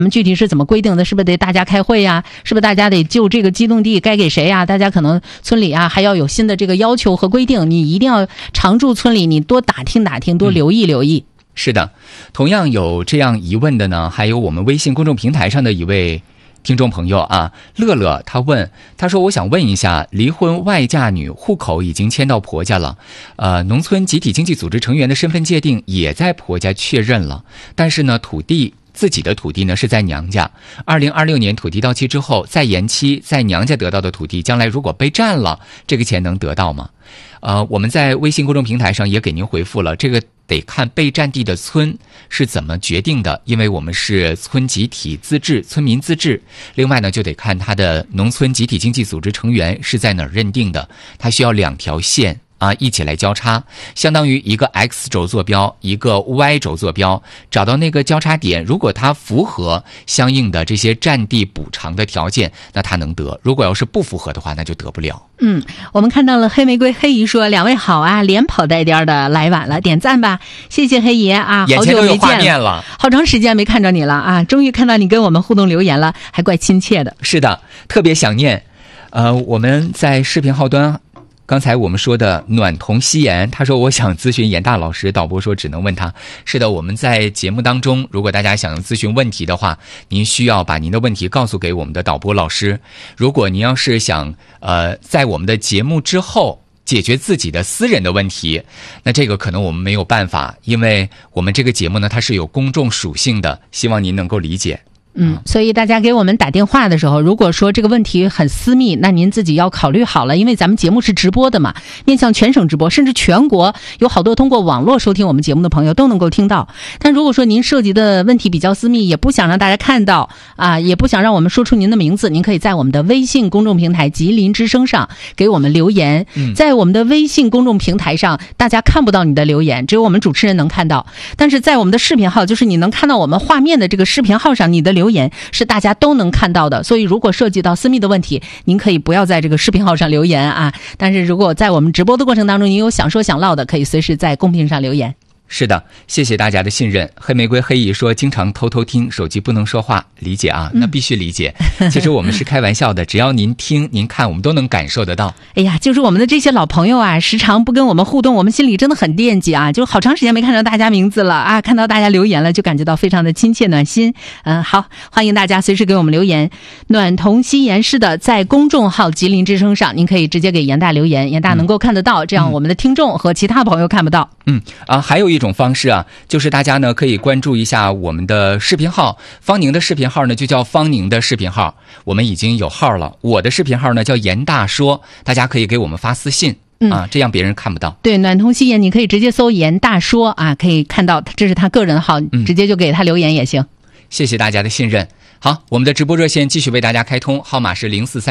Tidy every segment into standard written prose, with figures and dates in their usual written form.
我们具体是怎么规定的？是不是得大家开会呀？是不是大家得就这个机动地该给谁呀？大家可能村里啊还要有新的这个要求和规定，你一定要常驻村里，你多打听打听，多留意留意。 是的，同样有这样疑问的呢，还有我们微信公众平台上的一位听众朋友啊，乐乐，他说我想问一下，离婚外嫁女户口已经迁到婆家了，农村集体经济组织成员的身份界定也在婆家确认了，但是呢自己的土地呢是在娘家，2026年土地到期之后再延期，在娘家得到的土地将来如果被占了，这个钱能得到吗？我们在微信公众平台上也给您回复了，这个得看被占地的村是怎么决定的，因为我们是村集体自治，村民自治。另外呢，就得看他的农村集体经济组织成员是在哪儿认定的，他需要2条线一起来交叉，相当于一个 X 轴坐标，一个 Y 轴坐标，找到那个交叉点，如果它符合相应的这些占地补偿的条件，那它能得；如果要是不符合的话，那就得不了。 我们看到了黑玫瑰黑姨说2位好啊，连跑带颠的来晚了，点赞吧，谢谢黑姨啊， 眼前都有画面了， 好长时间没看着你了啊，终于看到你跟我们互动留言了，还怪亲切的。 是的，特别想念。我们在视频号端。刚才我们说的暖童夕颜，他说我想咨询严大老师，导播说只能问他。是的，我们在节目当中，如果大家想咨询问题的话，您需要把您的问题告诉给我们的导播老师。如果您要是想在我们的节目之后解决自己的私人的问题，那这个可能我们没有办法，因为我们这个节目呢它是有公众属性的，希望您能够理解。 所以大家给我们打电话的时候，如果说这个问题很私密，那您自己要考虑好了，因为咱们节目是直播的嘛，面向全省直播，甚至全国有好多通过网络收听我们节目的朋友都能够听到。但如果说您涉及的问题比较私密，也不想让大家看到也不想让我们说出您的名字，您可以在我们的微信公众平台吉林之声上给我们留言。在我们的微信公众平台上，大家看不到你的留言，只有我们主持人能看到。但是在我们的视频号，就是你能看到我们画面的这个视频号上，你的留言是大家都能看到的。所以如果涉及到私密的问题，您可以不要在这个视频号上留言啊。但是如果在我们直播的过程当中，您有想说想唠的，可以随时在公屏上留言。 是的，谢谢大家的信任。黑玫瑰黑姨说经常偷偷听，手机不能说话，理解啊，那必须理解。其实我们是开玩笑的，只要您听您看，我们都能感受得到。 哎呀，就是我们的这些老朋友啊，时常不跟我们互动，我们心里真的很惦记啊，就好长时间没看到大家名字了啊，看到大家留言了，就感觉到非常的亲切暖心。好，欢迎大家随时给我们留言。暖童夕颜是的，在公众号吉林之声上，您可以直接给严大留言，严大能够看得到，这样我们的听众和其他朋友看不到。 还有一种方式啊，就是大家呢可以关注一下我们的视频号，方宁的视频号呢就叫方宁的视频号，我们已经有号了。我的视频号呢叫严大说，大家可以给我们发私信这样别人看不到。 对，暖童夕颜你可以直接搜严大说啊，可以看到这是他个人号，直接就给他留言也行。 谢谢大家的信任。好，我们的直播热线继续为大家开通，号码是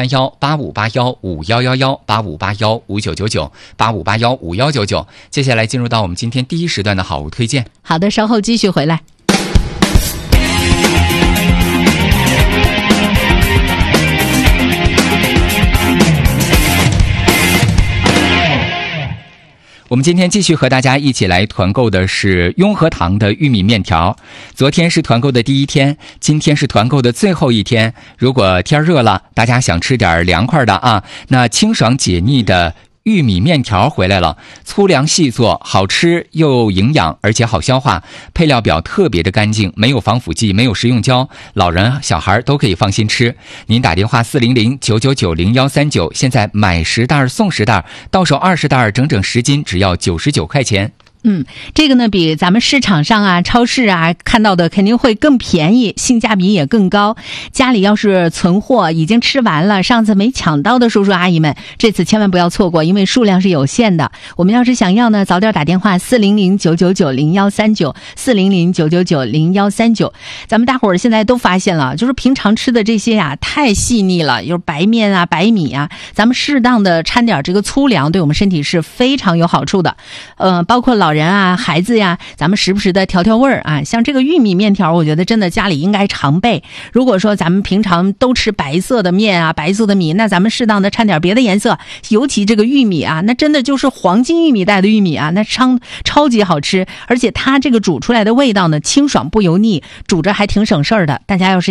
0431-8581-5111，8581-5999，8581-5199。接下来进入到我们今天第一时段的好物推荐。 好的，稍后继续回来。 我们今天继续和大家一起来团购的是雍和堂的玉米面条。昨天是团购的第一天，今天是团购的最后一天。如果天热了，大家想吃点凉快的啊，那清爽解腻的玉米面条回来了，粗粮细做，好吃又营养，而且好消化。配料表特别的干净，没有防腐剂，没有食用胶，老人小孩都可以放心吃。您打电话400-999-0139，现在买10袋送10袋，到手20袋，整整10斤，只要99块钱。 这个呢比咱们市场上啊、超市啊看到的肯定会更便宜，性价比也更高。家里要是存货已经吃完了，上次没抢到的叔叔阿姨们，这次千万不要错过，因为数量是有限的。我们要是想要呢，早点打电话400-999-0139 400-999-0139。咱们大伙儿现在都发现了，就是平常吃的这些呀太细腻了，就是白面啊、白米啊，咱们适当的掺点这个粗粮，对我们身体是非常有好处的。包括老老人啊、孩子呀，咱们时不时的调调味儿啊。像这个玉米面条，我觉得真的家里应该常备。如果说咱们平常都吃白色的面啊、白色的米，那咱们适当的掺点别的颜色，尤其这个玉米啊，那真的就是黄金玉米带的玉米啊，那超级好吃，而且它这个煮出来的味道呢，清爽不油腻，煮着还挺省事儿的。大家要是